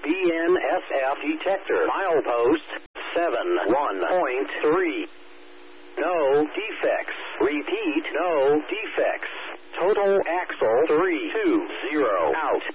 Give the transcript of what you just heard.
BNSF detector. Milepost 71.3. No defects. Repeat, no defects. Total axle 320 out.